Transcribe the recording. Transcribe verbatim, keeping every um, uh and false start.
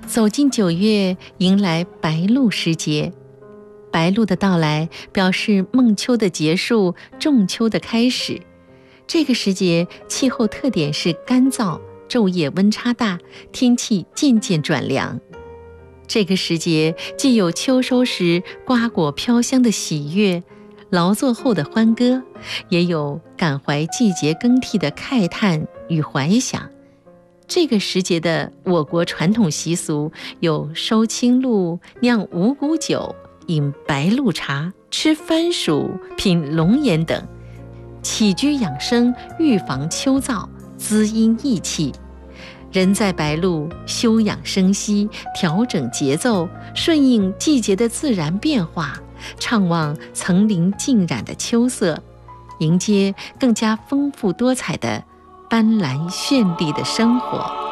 走进九月，迎来白露时节。白露的到来，表示孟秋的结束，仲秋的开始。这个时节，气候特点是干燥，昼夜温差大，天气渐渐转凉。这个时节，既有秋收时瓜果飘香的喜悦，劳作后的欢歌，也有感怀季节更替的慨叹与怀想。这个时节的我国传统习俗有收青露、酿五谷酒、饮白露茶、吃番薯、品龙眼等，起居养生，预防秋燥，滋阴益气。人在白露休养生息，调整节奏，顺应季节的自然变化，怅望层林尽染的秋色，迎接更加丰富多彩的斑斓绚丽的生活。